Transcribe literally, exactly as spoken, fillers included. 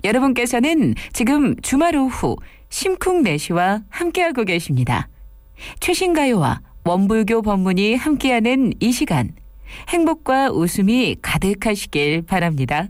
여러분께서는 지금 주말 오후 심쿵 내시와 함께하고 계십니다. 최신가요와 원불교 법문이 함께하는 이 시간, 행복과 웃음이 가득하시길 바랍니다.